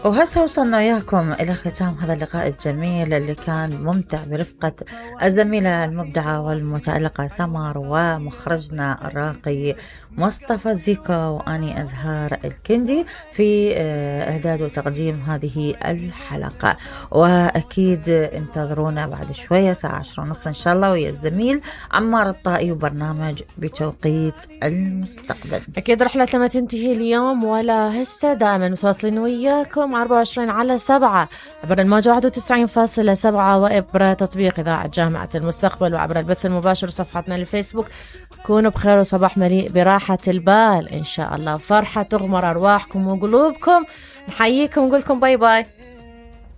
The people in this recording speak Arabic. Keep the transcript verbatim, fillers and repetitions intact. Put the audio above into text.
وهسه وصلنا وياكم إلى ختام هذا اللقاء الجميل اللي كان ممتع برفقة الزميلة المبدعة والمتألقة سمر ومخرجنا الراقي مصطفى زيكو وأني أزهار الكندي في إعداد وتقديم هذه الحلقة. وأكيد انتظرونا بعد شوية الساعة عشرة ونص إن شاء الله ويا الزميل عمار الطائي وبرنامج بتوقيت المستقبل. أكيد رحلتنا ما تنتهي اليوم ولا هسه، دائما متواصلين وياكم أربعة وعشرين على سبعة عبر الموجة واحد وتسعين فاصلة سبعة وعبر تطبيق إذاعة جامعة المستقبل وعبر البث المباشر صفحتنا الفيسبوك. كونوا بخير وصباح مليء براحة البال إن شاء الله، فرحة تغمر أرواحكم وقلوبكم. نحييكم ونقولكم باي باي.